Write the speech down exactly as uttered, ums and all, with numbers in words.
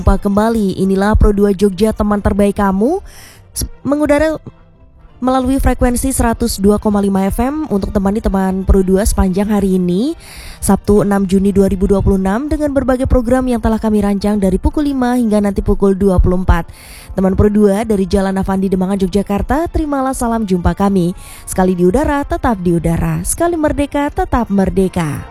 Jumpa kembali, inilah Pro dua Jogja, teman terbaik kamu, mengudara melalui frekuensi seratus dua koma lima F M untuk temani teman Pro dua sepanjang hari ini, Sabtu enam Juni dua ribu dua puluh enam, dengan berbagai program yang telah kami rancang dari pukul lima hingga nanti pukul dua puluh empat. Teman Pro dua dari Jalan Avandi Demangan Yogyakarta, terimalah salam jumpa kami. Sekali di udara, tetap di udara. Sekali merdeka, tetap merdeka.